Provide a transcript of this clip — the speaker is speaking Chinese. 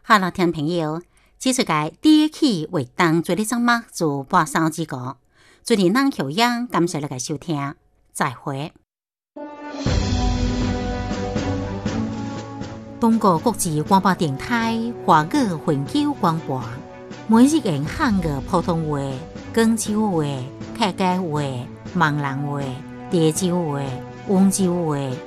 哈喽，听众朋友，这出界第一期活动做你怎么做半晌之歌，祝你能休养，感谢你的收听，再会。中国国际广播电台华语永久广播，每日用汉语普通话、广州话、客家话、闽南话、潮州话、温州话。